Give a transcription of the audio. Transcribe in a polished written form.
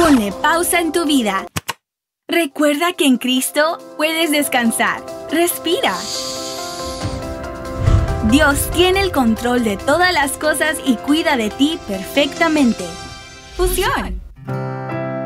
Ponle pausa en tu vida. Recuerda que en Cristo puedes descansar. Respira. Dios tiene el control de todas las cosas y cuida de ti perfectamente. Fusión.